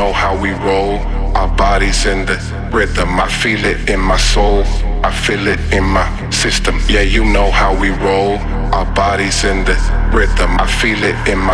know how we roll. Our bodies in the rhythm. I feel it in my soul. I feel it in my system. Yeah, you know how we roll. Our bodies in the rhythm. I feel it in my